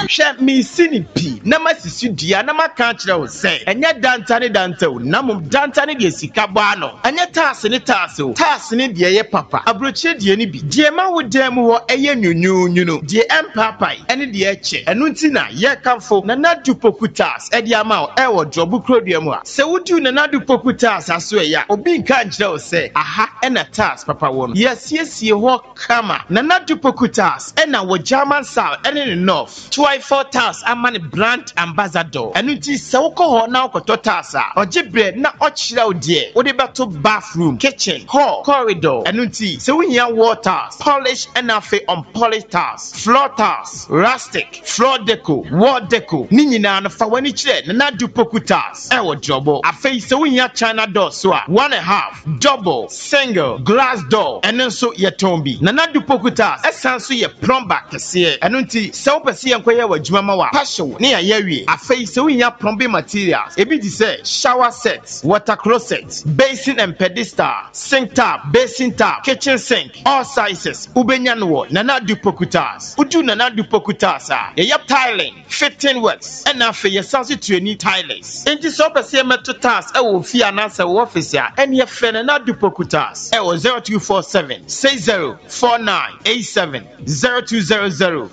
hwe me sini pi na masisi dua na maka kire wo se enya danta wo na mum danta ne de sika bo ano enya taase wo taase ne de ye papa abrochire de ni bi de ma wo dem wo eye nyunyunyu no de empapai ene de eche enu nti na ye kamfo na nadu pokutas e de ama wo e wo jobu krodua mu a se wudu na nadu pokutas aso e ya obi nka nkire wo se aha e na taas papa wo no yesiesie ho kama na nadu pokutas e na wo German South ene ne North 24 taas amane brand ambassador enu nti se wo ko ho na okoto taas a ogibre na ochira wo de wo de beto bathroom kitchen hall corridor enu nti se wo hia waters polish and afe on polished tiles floor tiles rustic floor deco wall deco ni nyina no fa wani kire na nadu pokutas e wo jobo afe se wo hia china door so a 1.5 double single glass door enu so ye tombi na nadu pokutas esan so ye plumber kese enu nti se wo pese ye nkoye wa dwuma ma wa passion ne ya yawie afe se wo hia plumbing materials ebi di say shower sets water closet basin and pedestal sink tap basin tap kitchen sink all sizes ubenya no na nadu pokutas udu na nadu pokutas a ye tiling fitting works and afi ye sanse tuani tilers enti so pese meto tiles e wo fi anasa wo office a ene ye fe na nadu pokutas e wo 0247 604987 0200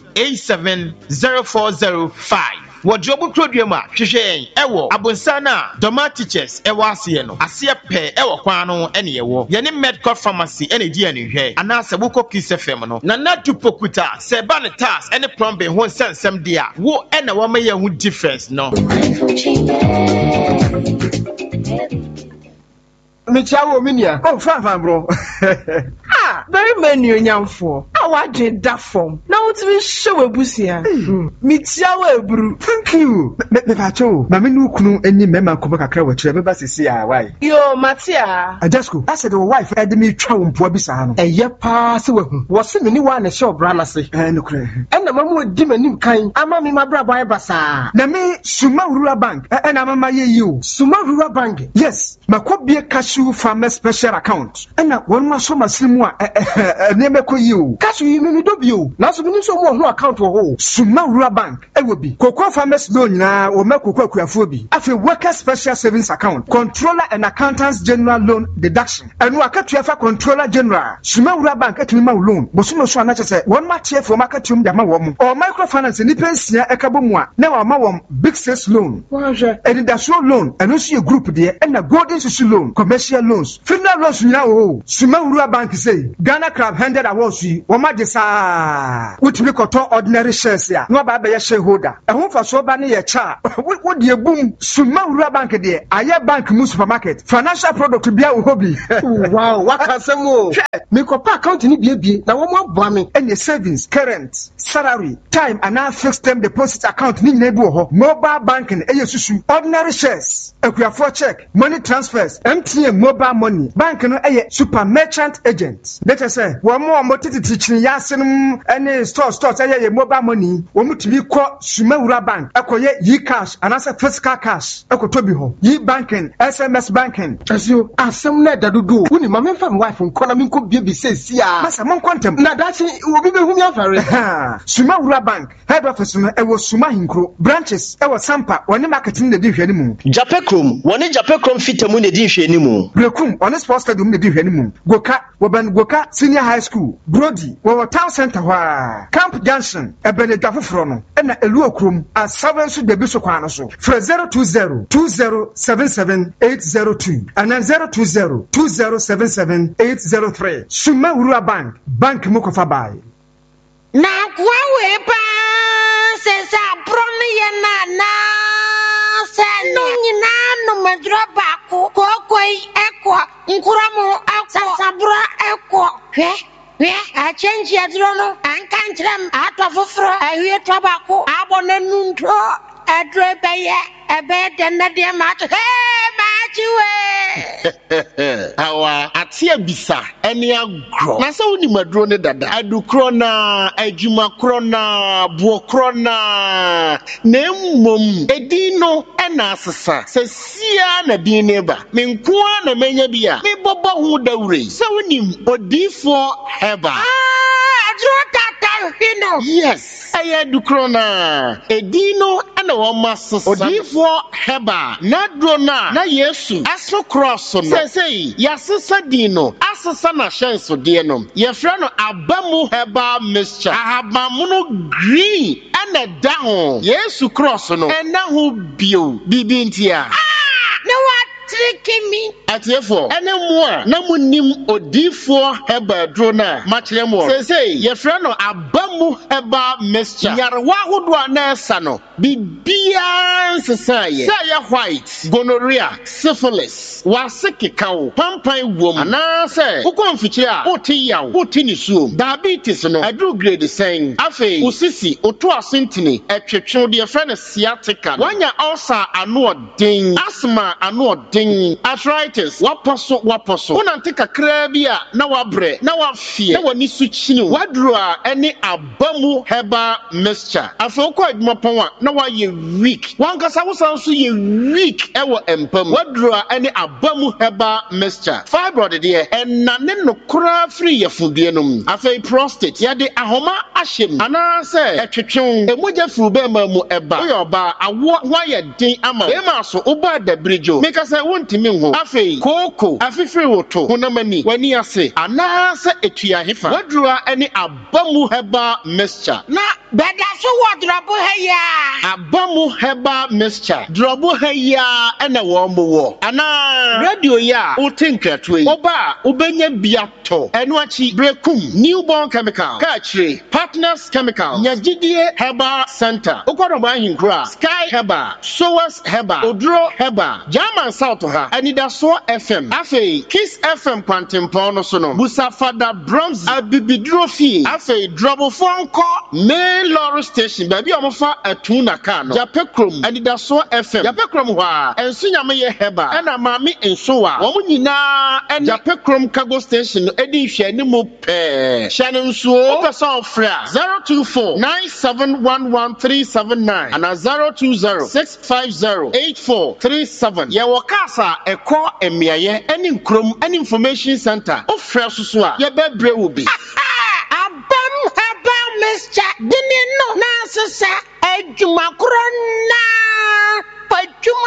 870405 Wajobu krodua ma hwehwe ewo abonsana doma teachers ewo ase no ase pe ewo kwan no ene yewo ye ne medical pharmacy ene di ane hwe anase buko kisefem no na nadu pokuta se ba ne tas ene plumbing ho sensem dia wo ene wo ma ye hu difference no Michawo minia. Oh, fan bro. Very many onyamfo. Awadwe da form. Na wotimi hwe webusia. Michawo ebru. Thank you. Me facho. Ma me nu kunu eni mema nkomo kakra wachire beba sisi a why. Yo, Matia. Ajasko, I said the wife ede me twa wo mpo bisa no. Eye pa se wehu. Wo se me ni wa na hye obra na se. Nokre. Ena mamu di manim kan. Ama me mabra boy basa. Na me Suma Rural Bank. Ena mama ye you. Suma Rural Bank. Yes. Makobie Cashew Farmer Special Account. Ena won ma so maslimu a nemeko you. Cashew yi me do bio. Na so me so mo ho account wo ho. Suma Rural Bank. Ewo bi. Cocoa Farmers Loan na o makoko akuafo bi. Afi Worker Special Savings Account. Controller and Accountants General Loan Deduction. Enu akatua fa Controller General. Suma Rural Bank atumi ma loan. Bosumo so ana chese won ma tie for marketum de ma wo mo. O microfinance ni pensia ekabo mu a na wa ma wo big sales loan. Waje. Education loan. Enu so ye group de na golden social loan. Commercial loans. Funeral loans nyina o. Suma Rural Bank say Ghana Crab handed awards yi wo ma de sa. Wutumi koto ordinary shares ya. No ba ye shareholder. Ehun fa so ba ne ye cha. Wo de boom. Suma Rural Bank de aye bank mu supermarket. Financial product bia wo hobby. Wow, wakasemo. Me kopa account ni bie na wo mo aboa me. Any savings, current, salary, time and now fixed term deposit account ni nyina bu ho. Mobile banking susu. Ordinary shares, akuafo check, money transfers, MTN mobile money. Bank no super merchant agent. Let us say, wo mo tititi chini yasenum any stores mobile money. Wo mutimi ko Suma Rural Bank. Akoye yi cash and as a physical cash. Akotobi ho. Yi banking, SMS banking. As you asem na dadudu. Woni ma me fam wife nkona me nko bie say sia. Masa mon kwantem. Na dachi obi be hu mi afare. Suma Rural Bank. Head office no ewo Suma Hinkro. Branches ewo Sampa. Woni marketing na di hwani mu. Japekrom, woni Japekrom fitamu na di hwani mu. Blekum, on sports stadium na di hwani mu. Goka Senior High School. Brody, wo town center wa. Camp Junction, ebene dafofro no. Na elu okrom a 7 so de bi so kwan no so. Fra 02020778802 and then 02020778803. Suma Rural Bank mo kofa bai. Na kwa we pa se sa promi ye na se no nyina no medro ba kokoi ekwo nkuramu akwo sabura ekwo hwe a change yadro no anka ntrem atofofro ahwie tobako abone nuntro adre beye ebe denna de match machiwe awa atia bisa eni agro na se woni madro ne dada adukro na adwuma kro na bo kro na mmom edino ena asesa se sia na din ne ba menkoa na menya bia me bobo hu dawure se woni odifo heba adro tata Ahino. Yes. Aye dukrona. Edino ana wama sasa. Odifo heba. Na drona. Na Yesu. Aso cross no. Say yasisa dino. Asasa na shenso dienom. Yefrano abamu heba mixture. Ahabamuno green. Ana down. Yesu cross no. Ena hu bio. Bibintia. No what tricking me? Atiefo. Ene mwa. Na munim odifo heba drona. Machremo. Say yefrano abamu heba mixture. Yarwa hudwa nesa no. Bibian sesaye. Saya white. Gonorrhea. Syphilis. Wasiki kawo. Pampai wom. Anase. Uko mfichire a. Oti yaw. Oti nisuom. Diabetes no. Adru grade saying. Afe. Usisi. Oto asintini. Etwetwe de yefrano sciatica. Wanya ulcer anu odin. Asthma anu odin. Arthritis. Waposo. Unante kakra bia na wabre. Na wafie. Na wani suchini. Wadru a ene abamu heba mixture. Afe uko adumapon wa na wa ye weak. Wankasa wosanso ye weak ewo empam. Wadru a ene abamu heba mixture. Fibroid de enane no kura free yefubienum. Afe prostate yade ahoma ahyem. Anase etwetwe emoja furu be mamu eba. Oyoba awo waye din ama. E ma so uba da bridge. Make say wontimi ho. Afe koko afifiri woto. Honamani wani ase. Anase etua hefa. Wadru a ene abamu heba mixture. Na beda so wodrobo heya. Abamu heba mixture. Drobo heya ene wo. Ana radio ya utinkratoyi. Oba ubenya biato. Enuachi brekum newborn chemical. Kachre partners chemical. Nyagidie heba center. Okwadoba hinkra. Sky heba. Sowas heba. Odro heba. German South ha. Anidaso FM. Afe Kiss FM Pantimpono sono. Busafada Bronze Abibidrofi. Afe Drobo Fonko Main Lorry Station. Baby omofa atuna kano. Japekrom Anidaso FM. Japekrom wa. Ensunyame ye heba. Ena mami ensowa. Womu nyina en Japekrom Cargo Station edi hwe ni mo pe. Shannon so person fra 024971139 and 02065084337. Ye wakasa eko emiaye eni nkrom eni information center. Ofra susu a ye bebre wo bi. Abam haba Mr. Dini no na sesa ejuma krona pajuma.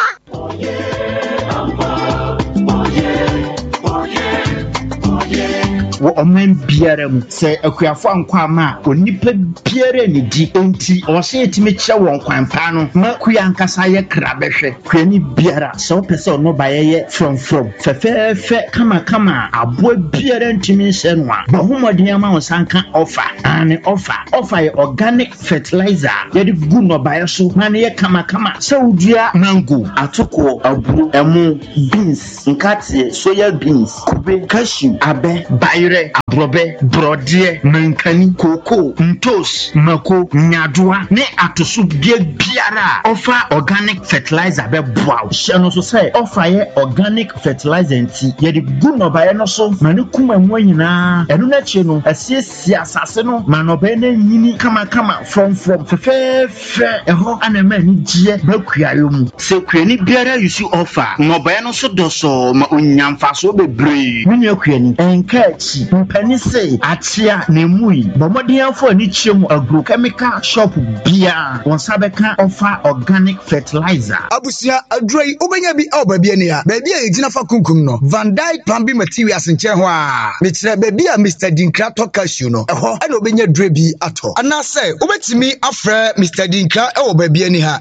Wo omen biara mu se akuafo ankwa ma onipa biara ne di enti o se etime kye won kwanpa no ma kuya ankasa ye krabehwe kwani biara se o pese ono baye from fefefe kama abo biara ntimi hye no a bohomodin ama wo sanka offer ye organic fertilizer ye di gu no baye so na ne ye kama se udua mango atoko aburu emu beans nkate soya beans kube cashew abe baye abrobe brodie mankani koko ntos mako nyadoa ne atoso biara offer organic fertilizer be boa no so say offer ye organic fertilizer nti ye de gu no bae no so mane kuma mu nyina eno na che no asiesie asase no manobe na nyini kama from fefe eho anama ni gie bakuayo mu se kuani biara you see offer no bae no so doso ma onyamfa so bebre munye kuani enkachi mpani say atia nemui bomodianfo ani chiemu agrochemical shop bia wonsabeka offer organic fertilizer abusia adroi ubenya bi obabi ani ha baby a ejina fa kunkum no Van Dyke plumbing materials nche ho a me kire baby a Mr. Dinkra Cashew no eho ana obenya dre bi ato ana say ubetimi afre Mr. Dinkra e obabi ani ha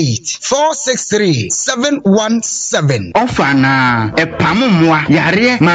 0248 463 717 offer na epamumwa yare